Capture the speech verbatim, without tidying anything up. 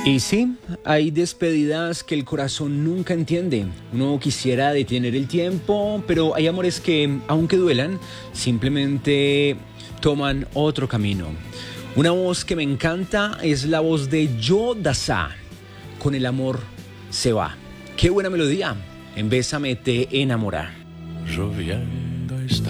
Y sí, hay despedidas que el corazón nunca entiende. Uno quisiera detener el tiempo, pero hay amores que, aunque duelan, simplemente toman otro camino. Una voz que me encanta es la voz de Joe Dassin. Con el amor se va. Qué buena melodía. En Bésame te enamora. Je viens